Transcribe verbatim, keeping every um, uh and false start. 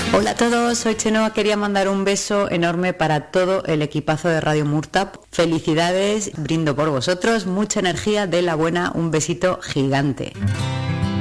Hola a todos, soy Chenoa. Quería mandar un beso enorme para todo el equipazo de Radio Murta. Felicidades, brindo por vosotros, mucha energía de la buena, un besito gigante.